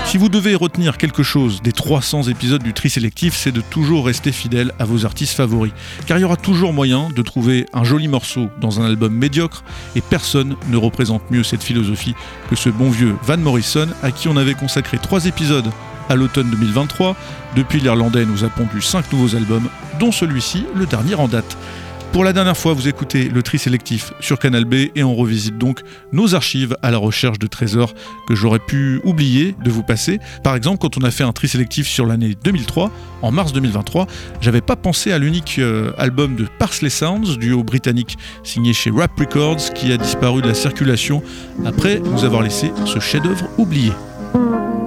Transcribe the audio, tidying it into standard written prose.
Si vous devez retenir quelque chose des 300 épisodes du Tri Sélectif, c'est de toujours rester fidèle à vos artistes favoris. Car il y aura toujours moyen de trouver un joli morceau dans un album médiocre, et personne ne représente mieux cette philosophie que ce bon vieux Van Morrison, à qui on avait consacré 3 épisodes à l'automne 2023. Depuis, l'Irlandais nous a pondu 5 nouveaux albums, dont celui-ci, le dernier en date. Pour la dernière fois, vous écoutez le Tri Sélectif sur Canal B et on revisite donc nos archives à la recherche de trésors que j'aurais pu oublier de vous passer. Par exemple, quand on a fait un Tri Sélectif sur l'année 2003, en mars 2023, j'avais pas pensé à l'unique album de Parsley Sounds, duo britannique signé chez Rap Records, qui a disparu de la circulation après nous avoir laissé ce chef-d'œuvre oublié.